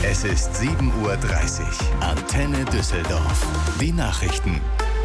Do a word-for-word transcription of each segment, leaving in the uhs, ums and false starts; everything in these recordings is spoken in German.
Es ist sieben Uhr dreißig. Antenne Düsseldorf. Die Nachrichten.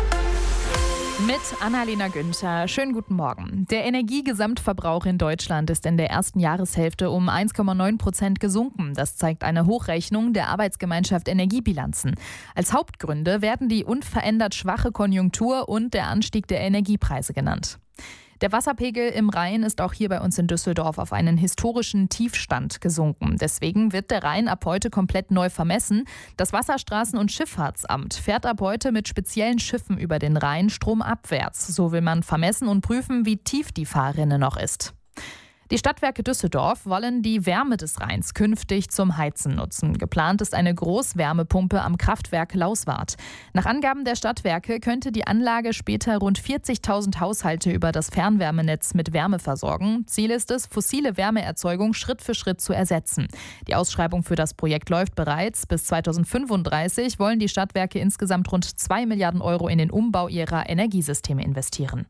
Mit Annalena Günther. Schönen guten Morgen. Der Energiegesamtverbrauch in Deutschland ist in der ersten Jahreshälfte um eins Komma neun Prozent gesunken. Das zeigt eine Hochrechnung der Arbeitsgemeinschaft Energiebilanzen. Als Hauptgründe werden die unverändert schwache Konjunktur und der Anstieg der Energiepreise genannt. Der Wasserpegel im Rhein ist auch hier bei uns in Düsseldorf auf einen historischen Tiefstand gesunken. Deswegen wird der Rhein ab heute komplett neu vermessen. Das Wasserstraßen- und Schifffahrtsamt fährt ab heute mit speziellen Schiffen über den Rhein stromabwärts. So will man vermessen und prüfen, wie tief die Fahrrinne noch ist. Die Stadtwerke Düsseldorf wollen die Wärme des Rheins künftig zum Heizen nutzen. Geplant ist eine Großwärmepumpe am Kraftwerk Lauswart. Nach Angaben der Stadtwerke könnte die Anlage später rund vierzigtausend Haushalte über das Fernwärmenetz mit Wärme versorgen. Ziel ist es, fossile Wärmeerzeugung Schritt für Schritt zu ersetzen. Die Ausschreibung für das Projekt läuft bereits. Bis zweitausendfünfunddreißig wollen die Stadtwerke insgesamt rund zwei Milliarden Euro in den Umbau ihrer Energiesysteme investieren.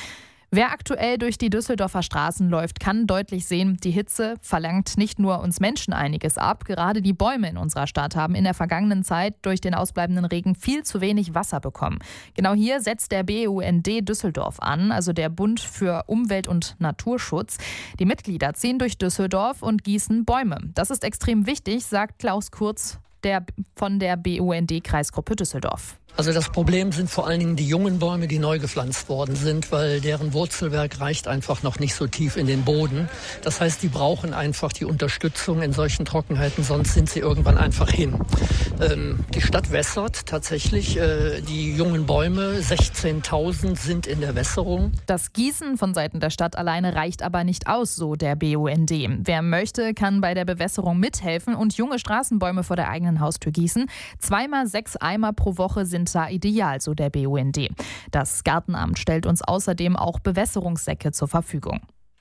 Wer aktuell durch die Düsseldorfer Straßen läuft, kann deutlich sehen, die Hitze verlangt nicht nur uns Menschen einiges ab. Gerade die Bäume in unserer Stadt haben in der vergangenen Zeit durch den ausbleibenden Regen viel zu wenig Wasser bekommen. Genau hier setzt der B U N D Düsseldorf an, also der Bund für Umwelt- und Naturschutz. Die Mitglieder ziehen durch Düsseldorf und gießen Bäume. Das ist extrem wichtig, sagt Klaus Kurz der, von der B U N D-Kreisgruppe Düsseldorf. Also das Problem sind vor allen Dingen die jungen Bäume, die neu gepflanzt worden sind, weil deren Wurzelwerk reicht einfach noch nicht so tief in den Boden. Das heißt, die brauchen einfach die Unterstützung in solchen Trockenheiten, sonst sind sie irgendwann einfach hin. Ähm, die Stadt wässert tatsächlich. Äh, die jungen Bäume, sechzehntausend, sind in der Wässerung. Das Gießen von Seiten der Stadt alleine reicht aber nicht aus, so der B U N D. Wer möchte, kann bei der Bewässerung mithelfen und junge Straßenbäume vor der eigenen Haustür gießen. Zweimal sechs Eimer pro Woche sind da ideal, so der B U N D. Das Gartenamt stellt uns außerdem auch Bewässerungssäcke zur Verfügung.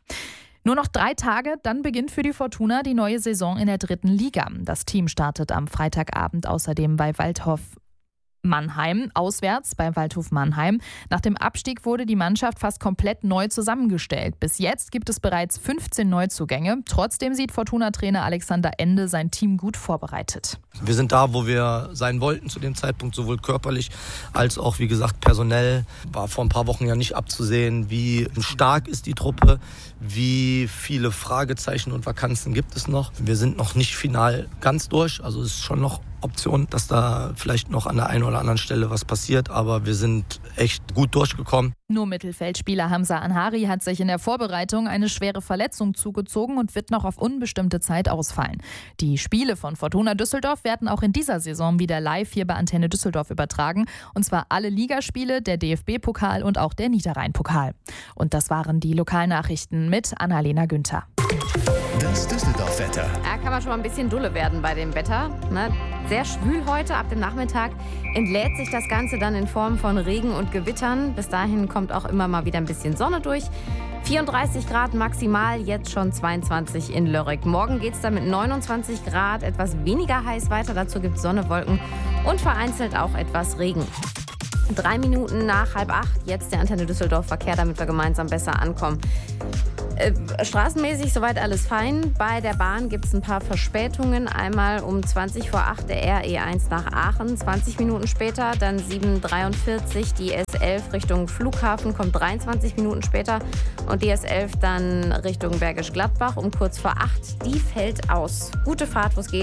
Nur noch drei Tage, dann beginnt für die Fortuna die neue Saison in der dritten Liga. Das Team startet am Freitagabend außerdem bei Waldhof Mannheim, auswärts bei Waldhof Mannheim. Nach dem Abstieg wurde die Mannschaft fast komplett neu zusammengestellt. Bis jetzt gibt es bereits fünfzehn Neuzugänge. Trotzdem sieht Fortuna-Trainer Alexander Ende sein Team gut vorbereitet. Wir sind da, wo wir sein wollten zu dem Zeitpunkt, sowohl körperlich als auch, wie gesagt, personell. War vor ein paar Wochen ja nicht abzusehen, wie stark ist die Truppe, wie viele Fragezeichen und Vakanzen gibt es noch. Wir sind noch nicht final ganz durch, also es ist schon noch Option, dass da vielleicht noch an der einen oder anderen Stelle was passiert, aber wir sind echt gut durchgekommen. Nur Mittelfeldspieler Hamza Anhari hat sich in der Vorbereitung eine schwere Verletzung zugezogen und wird noch auf unbestimmte Zeit ausfallen. Die Spiele von Fortuna Düsseldorf werden auch in dieser Saison wieder live hier bei Antenne Düsseldorf übertragen, und zwar alle Ligaspiele, der D F B-Pokal und auch der Niederrhein-Pokal. Und das waren die Lokalnachrichten mit Annalena Günther. Das Düsseldorf-Wetter. Ja, kann man schon mal ein bisschen dulle werden bei dem Wetter. Ne? Sehr schwül heute. Ab dem Nachmittag entlädt sich das Ganze dann in Form von Regen und Gewittern. Bis dahin kommt auch immer mal wieder ein bisschen Sonne durch. vierunddreißig Grad maximal, jetzt schon zweiundzwanzig in Lörrick. Morgen geht es dann mit neunundzwanzig Grad etwas weniger heiß weiter. Dazu gibt es Sonne, Wolken und vereinzelt auch etwas Regen. Drei Minuten nach halb acht, jetzt der Antenne Düsseldorf Verkehr, damit wir gemeinsam besser ankommen. Äh, straßenmäßig soweit alles fein. Bei der Bahn gibt es ein paar Verspätungen. Einmal um zwanzig vor acht der R E eins nach Aachen, zwanzig Minuten später. Dann sieben Uhr dreiundvierzig die S elf Richtung Flughafen, kommt dreiundzwanzig Minuten später. Und die S elf dann Richtung Bergisch Gladbach um kurz vor acht. Die fällt aus. Gute Fahrt, wo es geht.